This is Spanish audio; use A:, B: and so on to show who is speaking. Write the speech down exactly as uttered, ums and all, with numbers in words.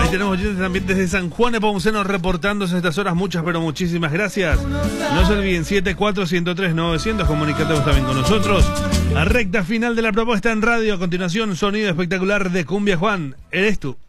A: tenemos oyentes también desde San Juan de Nepomuceno reportándose a estas horas. Muchas, pero muchísimas gracias. No se olviden, siete cuatro uno cero tres novecientos, comunicate vos también con nosotros. A recta final de la propuesta en radio. A continuación, sonido espectacular de Cumbia Juan. Eres tú.